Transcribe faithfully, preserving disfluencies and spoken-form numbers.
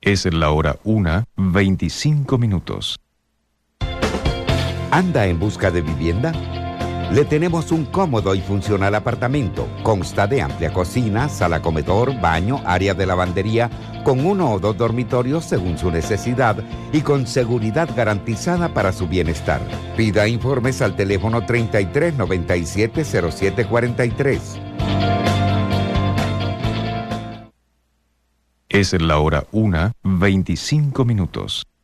Es la hora una, veinticinco minutos. ¿Anda en busca de vivienda? Le tenemos un cómodo y funcional apartamento. Consta de amplia cocina, sala comedor, baño, área de lavandería, con uno o dos dormitorios según su necesidad y con seguridad garantizada para su bienestar. Pida informes al teléfono treinta y tres noventa y siete cero siete cuarenta y tres. Es la hora una, veinticinco minutos.